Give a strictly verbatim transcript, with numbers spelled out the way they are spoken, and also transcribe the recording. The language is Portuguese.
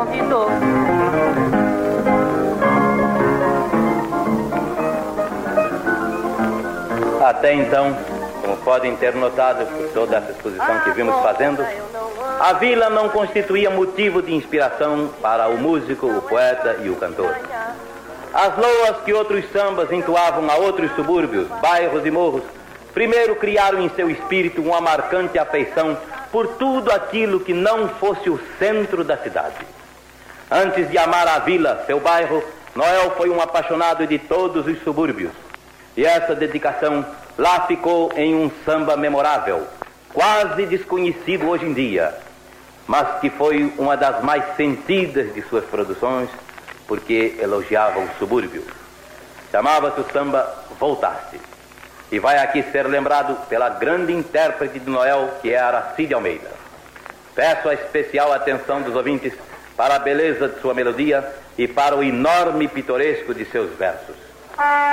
convidou. Até então, como podem ter notado por toda essa exposição que vimos fazendo, a vila não constituía motivo de inspiração para o músico, o poeta e o cantor. As loas que outros sambas entoavam a outros subúrbios, bairros e morros, primeiro criaram em seu espírito uma marcante afeição por tudo aquilo que não fosse o centro da cidade. Antes de amar a vila, seu bairro, Noel foi um apaixonado de todos os subúrbios. E essa dedicação lá ficou em um samba memorável, quase desconhecido hoje em dia, mas que foi uma das mais sentidas de suas produções, porque elogiava o subúrbio. Chamava-se o samba Voltaste, e vai aqui ser lembrado pela grande intérprete de Noel, que é Aracide Almeida. Peço a especial atenção dos ouvintes para a beleza de sua melodia e para o enorme pitoresco de seus versos.